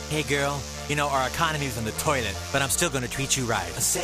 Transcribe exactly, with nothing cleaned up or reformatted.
Hey girl, you know our economy's in the toilet, but I'm still gonna treat you right.